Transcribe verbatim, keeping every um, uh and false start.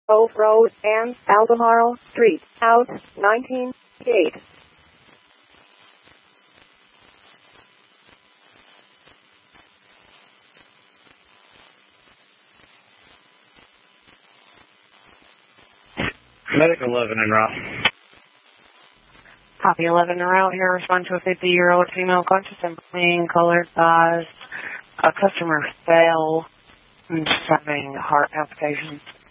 Oak Road and Albemarle Street, House nineteen eight. Medic eleven en route. Copy eleven en route here. Respond to a fifty-year-old female conscious and clean, colored thighs. A customer fell and having heart palpitations.